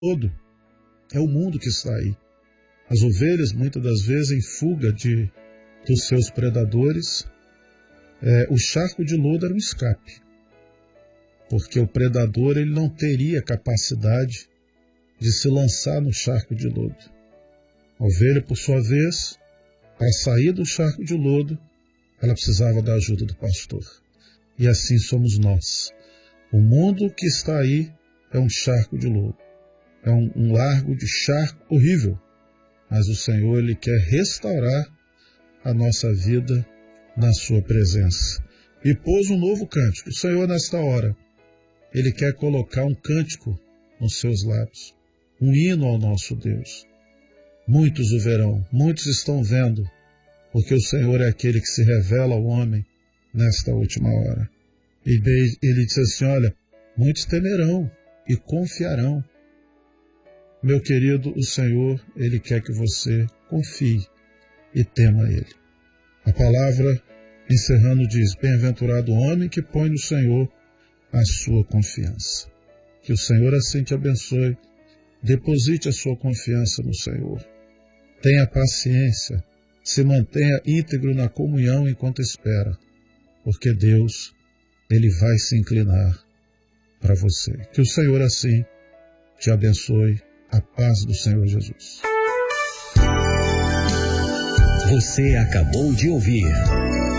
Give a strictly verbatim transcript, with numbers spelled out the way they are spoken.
todo. É o mundo que está aí. As ovelhas, muitas das vezes, em fuga de, dos seus predadores, é, o charco de lodo era um escape. Porque o predador ele não teria capacidade de se lançar no charco de lodo. A ovelha, por sua vez, para sair do charco de lodo, ela precisava da ajuda do pastor. E assim somos nós. O mundo que está aí é um charco de lodo. É um, um largo de charco horrível. Mas o Senhor ele quer restaurar a nossa vida na sua presença. E pôs um novo cântico. O Senhor, nesta hora, ele quer colocar um cântico nos seus lábios. Um hino ao nosso Deus. Muitos o verão, muitos estão vendo, porque o Senhor é aquele que se revela ao homem nesta última hora. E ele diz assim, olha, muitos temerão e confiarão. Meu querido, o Senhor, ele quer que você confie e tema ele. A palavra, encerrando, diz, bem-aventurado o homem que põe no Senhor a sua confiança. Que o Senhor assim te abençoe. Deposite a sua confiança no Senhor. Tenha paciência. Se mantenha íntegro na comunhão enquanto espera. Porque Deus, ele vai se inclinar para você. Que o Senhor assim te abençoe. A paz do Senhor Jesus. Você acabou de ouvir